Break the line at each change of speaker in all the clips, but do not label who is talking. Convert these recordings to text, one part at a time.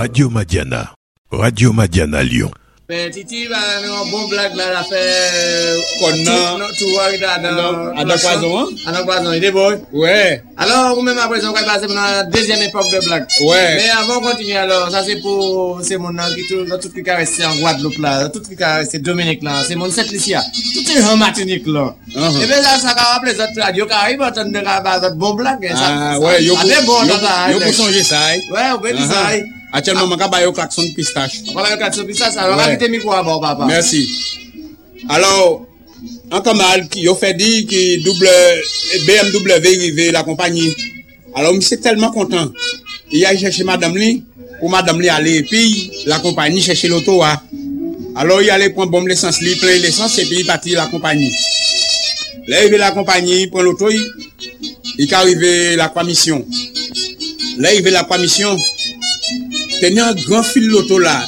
Radio Madiana. Radio Madiana Lyon.
Mais Titi va un bon blague là, la fait tout à la poison, il est bon.
Ouais.
Alors, vous-même après, on va passer pour la deuxième époque de blague.
Ouais.
Mais avant de continuer, alors, ça c'est pour, c'est mon nom qui tout qui caresse en Guadeloupe là, tout qui caresse Dominique là, c'est mon Saint-Lucia. Tout est en Martinique là. Et bien ça va rappeler cette radio qui arrive, entendre de bon blague.
Ah, ouais, yo pour changer ça.
Ouais, on peut dire ça.
Actuellement, on va un klaxon de pistache.
On va un klaxon de pistache, alors on va mettre le micro à bord, papa.
Merci. Alors, en Kamal, qui a fait dire que BMW arrivé la compagnie. Alors, je suis tellement content. Il a cherché Madame Li, pour Madame Li aller, et puis la compagnie chercher l'auto. Alors, il allait prendre bombe l'essence, il plein l'essence, et puis il partit la compagnie. Là, il arrive la compagnie, il prend l'auto, il est arrivé la commission. Là, il arrive la commission. Tenait un grand fil l'auto là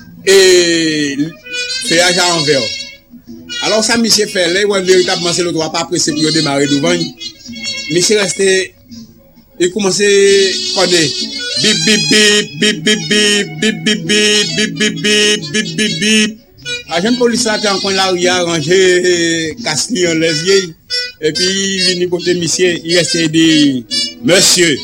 et péage à envers. Alors ça monsieur fait là ouais véritablement c'est l'auto pas pressé pour démarrer devant. Monsieur resté il commençait coder bip bip bip bip bip bip bip bip bip bip bip bip bip bip. Agent police là en coin là il a rangé casquille en les et puis il vient côté monsieur il restait dit monsieur.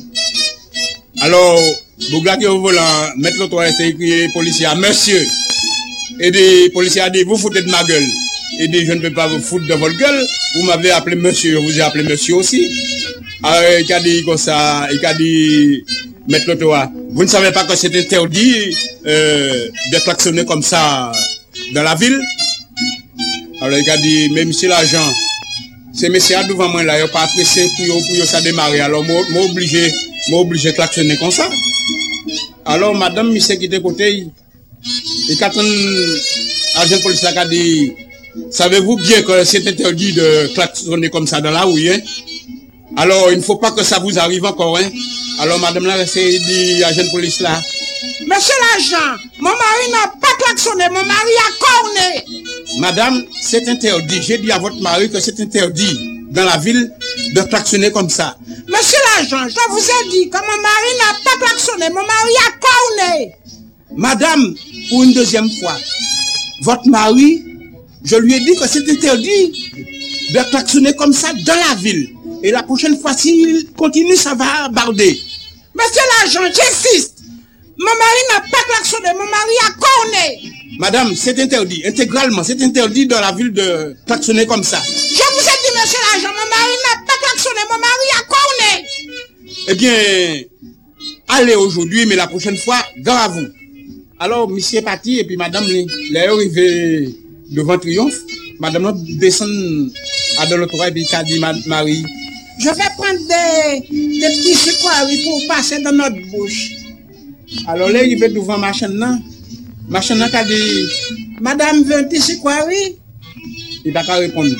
Alors Bougla qui est au volant, mettre l'auto et écrit policier, monsieur. Et des policiers a dit, vous foutez de ma gueule. Et dit, je ne peux pas vous foutre de votre gueule. Vous m'avez appelé monsieur, je vous ai appelé monsieur aussi. Alors, il a dit comme ça, il a dit, mettre l'auto. Vous ne savez pas que c'est interdit de klaxonner comme ça dans la ville. Alors, il a dit, mais monsieur l'agent, c'est monsieur devant moi là, il n'a pas pressé pour ça démarrer. Alors, moi obligé de klaxonner comme ça. Alors, madame, monsieur qui était côté, et quand un agent de police a dit, savez-vous bien que c'est interdit de klaxonner comme ça dans la rue, hein? Alors, il ne faut pas que ça vous arrive encore, hein? Alors, madame là, c'est dit, agent de police là.
Monsieur l'agent, mon mari n'a pas klaxonné, mon mari a corné.
Madame, c'est interdit. J'ai dit à votre mari que c'est interdit dans la ville de klaxonner comme ça.
Monsieur l'agent, je vous ai dit que mon mari n'a pas klaxonné, mon mari a corné.
Madame, pour une deuxième fois, votre mari, je lui ai dit que c'est interdit de klaxonner comme ça dans la ville. Et la prochaine fois, s'il continue, ça va barder.
Monsieur l'agent, j'insiste. Mon mari n'a pas klaxonné, mon mari a corné.
Madame, c'est interdit, intégralement, c'est interdit dans la ville de klaxonner comme ça.
Je vous ai dit, monsieur l'agent, mon mari n'a pas klaxonné, mon mari a corné.
Eh bien, allez aujourd'hui, mais la prochaine fois, gare à vous. Alors, monsieur est parti, et puis madame, elle est arrivée devant Triomphe. Madame descend à de l'autre et puis elle dit, Marie.
Je vais prendre des petits sucreries pour passer dans notre bouche.
Alors là, il va devant ma chaîne là. Ma chaîne là, qui a dit,
madame veut un petit sucrerie?
Il va pas répondre.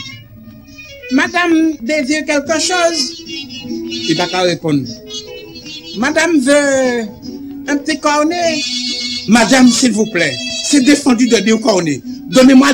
Madame désire quelque chose?
Il va pas répondre.
Madame veut un petit cornet?
Madame, s'il vous plaît, c'est défendu de dire cornet. Donnez-moi